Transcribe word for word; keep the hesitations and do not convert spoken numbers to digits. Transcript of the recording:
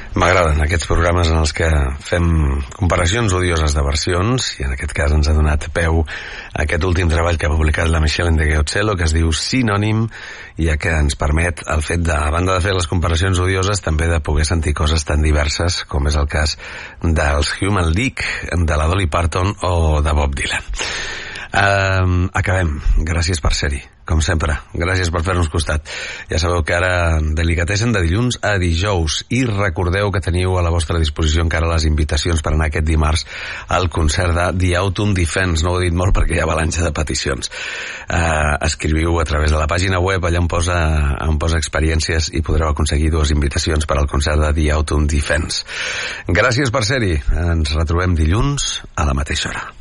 M'agraden aquests programes en els que fem comparacions odioses de versions, i en aquest cas ens ha donat peu a aquest últim treball que ha publicat la Michelle Ndegeocello, que es diu Sinònim, ja que ens permet el fet de, a banda de fer les comparacions odioses, també de poder sentir coses tan diverses com és el cas dels Human League, de la Dolly Parton o de Bob Dylan. Uh, acabem. Gràcies per ser-hi, com sempre. Gràcies per fer-nos costat. Ja sabeu que ara Delicatessen de dilluns a dijous, i recordeu que teniu a la vostra disposició encara les invitacions per anar aquest dimarts al concert de The Autumn Defense. No ho he dit molt perquè hi ha avalanxa de peticions. Uh, escriviu a través de la pàgina web, allà on posa, on posa experiències, i podreu aconseguir dues invitacions per al concert de The Autumn Defense. Gràcies per ser-hi. Ens retrobem dilluns a la mateixa hora.